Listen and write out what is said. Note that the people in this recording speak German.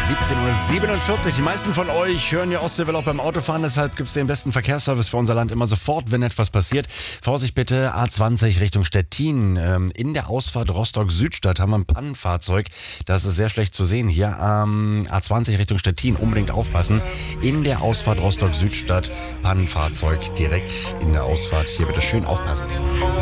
17:47 Uhr. Die meisten von euch hören ja Ostseewelle auch beim Autofahren, deshalb gibt es den besten Verkehrsservice für unser Land immer sofort, wenn etwas passiert. Vorsicht bitte, A20 Richtung Stettin. In der Ausfahrt Rostock-Südstadt haben wir ein Pannenfahrzeug. Das ist sehr schlecht zu sehen hier. A20 Richtung Stettin, unbedingt aufpassen. In der Ausfahrt Rostock-Südstadt, Pannenfahrzeug direkt in der Ausfahrt. Hier bitte schön aufpassen.